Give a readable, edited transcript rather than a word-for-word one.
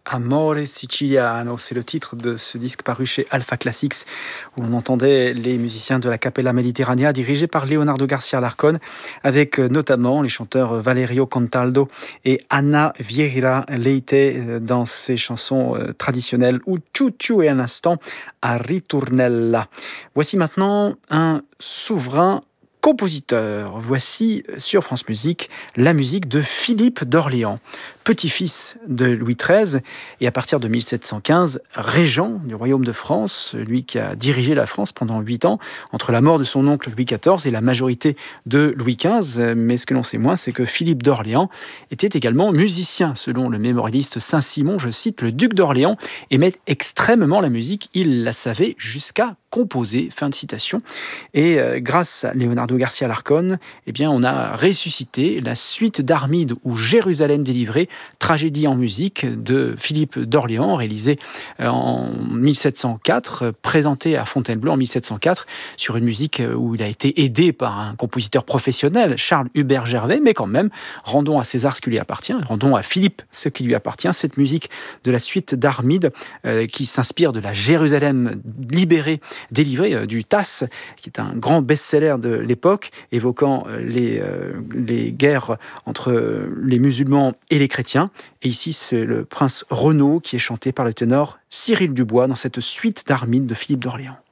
Amore Siciliano, c'est le titre de ce disque paru chez Alpha Classics, où l'on entendait les musiciens de la Capella Mediterranea dirigés par Leonardo Garcia Larcón, avec notamment les chanteurs Valerio Contaldo et Anna Vieira Leite dans ses chansons traditionnelles, ou Ciu et un instant à Ritornella. Voici maintenant un souverain compositeur. Voici sur France Musique la musique de Philippe d'Orléans, petit-fils de Louis XIII et à partir de 1715, régent du royaume de France, lui qui a dirigé la France pendant 8 ans, entre la mort de son oncle Louis XIV et la majorité de Louis XV. Mais ce que l'on sait moins, c'est que Philippe d'Orléans était également musicien. Selon le mémorialiste Saint-Simon, je cite, le duc d'Orléans aimait extrêmement la musique, il la savait jusqu'à composer, fin de citation. Et grâce à Leonardo Garcia Larcón, eh bien, on a ressuscité la suite d'Armide ou Jérusalem délivrée, tragédie en musique de Philippe d'Orléans, réalisée en 1704, présentée à Fontainebleau en 1704, sur une musique où il a été aidé par un compositeur professionnel, Charles Hubert Gervais, mais quand même, rendons à César ce qui lui appartient, rendons à Philippe ce qui lui appartient, cette musique de la suite d'Armide, qui s'inspire de la Jérusalem libérée, délivrée du Tasse, qui est un grand best-seller de l'époque, évoquant les guerres entre les musulmans et les chrétiens. Et ici, c'est le prince Renaud qui est chanté par le ténor Cyril Dubois dans cette suite d'Armide de Philippe d'Orléans.